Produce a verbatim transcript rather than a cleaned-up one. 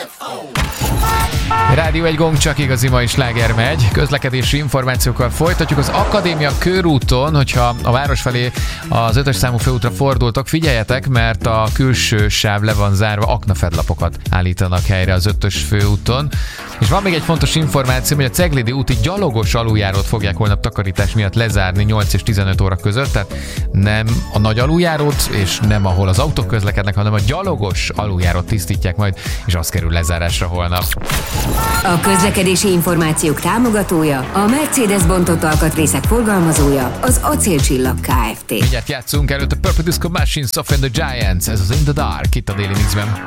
Rádió egy gong, csak igazi mai sláger megy. Közlekedési információkkal folytatjuk. Az Akadémia körúton, hogyha a város felé az ötös számú főútra fordultok, figyeljetek, mert a külső sáv le van zárva, aknafedlapokat állítanak helyre az ötös főúton. És van még egy fontos információ, hogy a Ceglédi úti gyalogos aluljárót fogják holnap takarítás miatt lezárni nyolc és tizenöt óra között, tehát nem a nagy aluljárót, és nem ahol az autók közlekednek, hanem a gyalogos aluljárót tisztítják majd, és az kerül lezárásra holnap. A közlekedési információk támogatója, a Mercedes bontott alkatrészek forgalmazója, az Acélcsillag Kft. Mindjárt játszunk, előtt a Purple Disco Machine, Soft and the Giants, ez az In the Dark, itt a Daily Mixben.